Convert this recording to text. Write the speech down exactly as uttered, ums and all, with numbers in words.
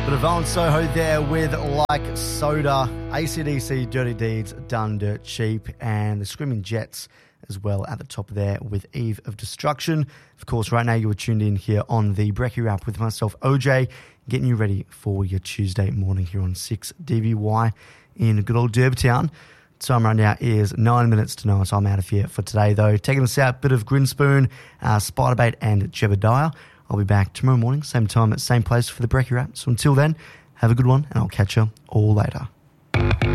Bit of Valence Soho there with Like Soda, A C D C, Dirty Deeds, Done Dirt Cheap, and the Screaming Jets as well at the top there with Eve of Destruction. Of course, right now you are tuned in here on the Brekkie Wrap with myself, O J, getting you ready for your Tuesday morning here on six D B Y in good old Durbtown. Time right now is nine minutes to nine, so I'm out of here for today, though. Taking us out, bit of Grinspoon, uh, Spiderbait, and Jebediah. I'll be back tomorrow morning, same time, at same place for the Brekkie Wrap. So until then, have a good one, and I'll catch you all later.